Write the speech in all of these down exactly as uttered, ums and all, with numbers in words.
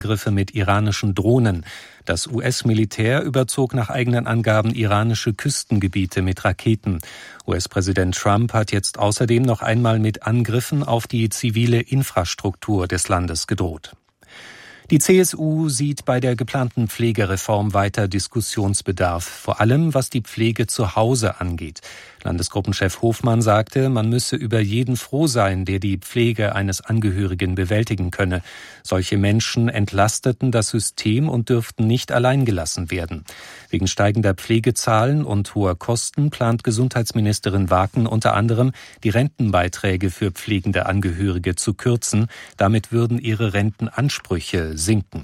Angriffe mit iranischen Drohnen. Das U S-Militär überzog nach eigenen Angaben iranische Küstengebiete mit Raketen. U S-Präsident Trump hat jetzt außerdem noch einmal mit Angriffen auf die zivile Infrastruktur des Landes gedroht. Die C S U sieht bei der geplanten Pflegereform weiter Diskussionsbedarf, vor allem was die Pflege zu Hause angeht. Landesgruppenchef Hofmann sagte, man müsse über jeden froh sein, der die Pflege eines Angehörigen bewältigen könne. Solche Menschen entlasteten das System und dürften nicht allein gelassen werden. Wegen steigender Pflegezahlen und hoher Kosten plant Gesundheitsministerin Waken unter anderem, die Rentenbeiträge für pflegende Angehörige zu kürzen. Damit würden ihre Rentenansprüche sinken.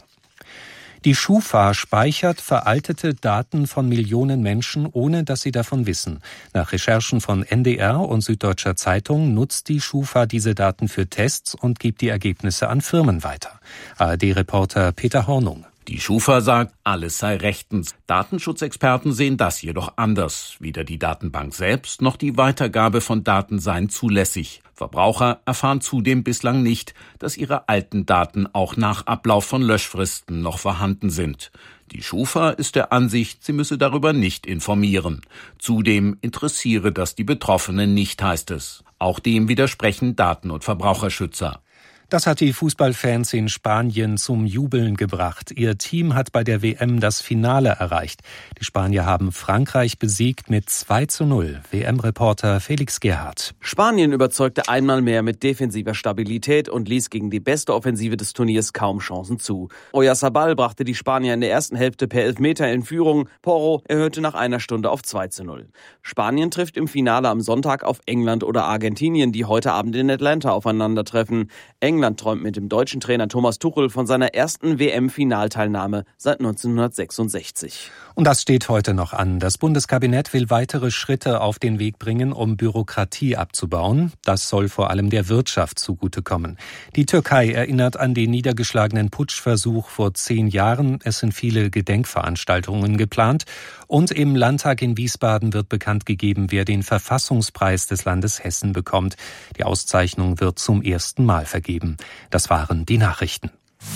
Die Schufa speichert veraltete Daten von Millionen Menschen, ohne dass sie davon wissen. Nach Recherchen von N D R und Süddeutscher Zeitung nutzt die Schufa diese Daten für Tests und gibt die Ergebnisse an Firmen weiter. A R D-Reporter Peter Hornung. Die Schufa sagt, alles sei rechtens. Datenschutzexperten sehen das jedoch anders. Weder die Datenbank selbst noch die Weitergabe von Daten seien zulässig. Verbraucher erfahren zudem bislang nicht, dass ihre alten Daten auch nach Ablauf von Löschfristen noch vorhanden sind. Die Schufa ist der Ansicht, sie müsse darüber nicht informieren. Zudem interessiere das die Betroffenen nicht, heißt es. Auch dem widersprechen Daten- und Verbraucherschützer. Das hat die Fußballfans in Spanien zum Jubeln gebracht. Ihr Team hat bei der W M das Finale erreicht. Die Spanier haben Frankreich besiegt mit zwei zu null. W M-Reporter Felix Gerhardt. Spanien überzeugte einmal mehr mit defensiver Stabilität und ließ gegen die beste Offensive des Turniers kaum Chancen zu. Oyarzabal brachte die Spanier in der ersten Hälfte per Elfmeter in Führung. Porro erhöhte nach einer Stunde auf zwei zu null. Spanien trifft im Finale am Sonntag auf England oder Argentinien, die heute Abend in Atlanta aufeinandertreffen. England träumt mit dem deutschen Trainer Thomas Tuchel von seiner ersten W M-Finalteilnahme seit neunzehnhundertsechsundsechzig. Und das steht heute noch an. Das Bundeskabinett will weitere Schritte auf den Weg bringen, um Bürokratie abzubauen. Das soll vor allem der Wirtschaft zugutekommen. Die Türkei erinnert an den niedergeschlagenen Putschversuch vor zehn Jahren. Es sind viele Gedenkveranstaltungen geplant. Und im Landtag in Wiesbaden wird bekannt gegeben, wer den Verfassungspreis des Landes Hessen bekommt. Die Auszeichnung wird zum ersten Mal vergeben. Das waren die Nachrichten.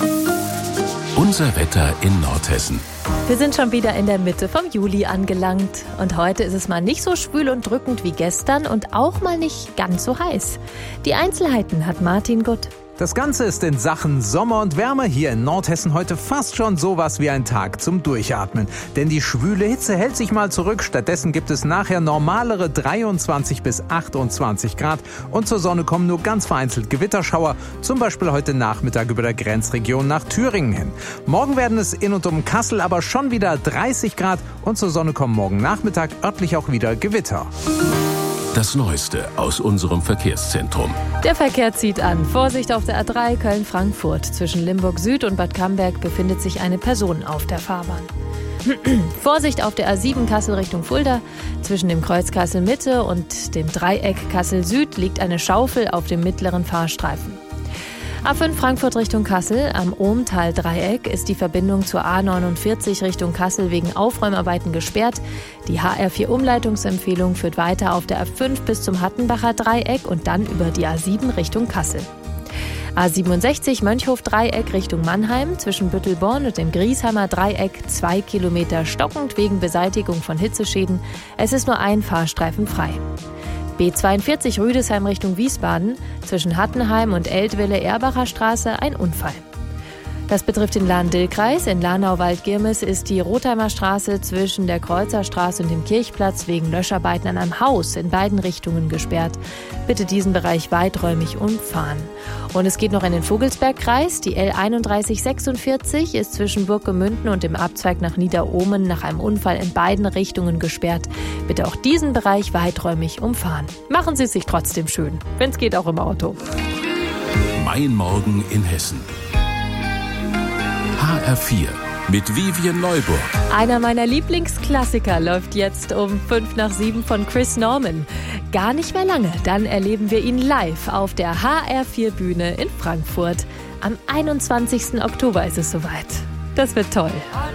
Unser Wetter in Nordhessen. Wir sind schon wieder in der Mitte vom Juli angelangt. Und heute ist es mal nicht so schwül und drückend wie gestern und auch mal nicht ganz so heiß. Die Einzelheiten hat Martin Gutt. Das Ganze ist in Sachen Sommer und Wärme hier in Nordhessen heute fast schon sowas wie ein Tag zum Durchatmen. Denn die schwüle Hitze hält sich mal zurück. Stattdessen gibt es nachher normalere dreiundzwanzig bis achtundzwanzig Grad. Und zur Sonne kommen nur ganz vereinzelt Gewitterschauer. Zum Beispiel heute Nachmittag über der Grenzregion nach Thüringen hin. Morgen werden es in und um Kassel aber schon wieder dreißig Grad. Und zur Sonne kommen morgen Nachmittag örtlich auch wieder Gewitter. Das Neueste aus unserem Verkehrszentrum. Der Verkehr zieht an. Vorsicht auf der A drei Köln-Frankfurt. Zwischen Limburg Süd und Bad Camberg befindet sich eine Person auf der Fahrbahn. Vorsicht auf der A sieben Kassel Richtung Fulda. Zwischen dem Kreuz Kassel Mitte und dem Dreieck Kassel Süd liegt eine Schaufel auf dem mittleren Fahrstreifen. A fünf Frankfurt Richtung Kassel. Am Ohmtal-Dreieck ist die Verbindung zur A neunundvierzig Richtung Kassel wegen Aufräumarbeiten gesperrt. Die H R vier Umleitungsempfehlung führt weiter auf der A fünf bis zum Hattenbacher Dreieck und dann über die A sieben Richtung Kassel. A siebenundsechzig Mönchhof-Dreieck Richtung Mannheim. Zwischen Büttelborn und dem Griesheimer Dreieck zwei Kilometer stockend wegen Beseitigung von Hitzeschäden. Es ist nur ein Fahrstreifen frei. B zweiundvierzig Rüdesheim Richtung Wiesbaden, zwischen Hattenheim und Eltville-Erbacher Straße ein Unfall. Das betrifft den Lahn-Dill-Kreis. In Lahnau-Waldgirmes ist die Rotheimer Straße zwischen der Kreuzerstraße und dem Kirchplatz wegen Löscharbeiten an einem Haus in beiden Richtungen gesperrt. Bitte diesen Bereich weiträumig umfahren. Und es geht noch in den Vogelsbergkreis. Die L einunddreißig sechsundvierzig ist zwischen Burggemünden und dem Abzweig nach Niederohmen nach einem Unfall in beiden Richtungen gesperrt. Bitte auch diesen Bereich weiträumig umfahren. Machen Sie es sich trotzdem schön, wenn es geht auch im Auto. Mein Morgen in Hessen. H R vier mit Vivian Neuburg. Einer meiner Lieblingsklassiker läuft jetzt um fünf nach sieben von Chris Norman. Gar nicht mehr lange, dann erleben wir ihn live auf der H R vier Bühne in Frankfurt. Am einundzwanzigsten Oktober ist es soweit. Das wird toll.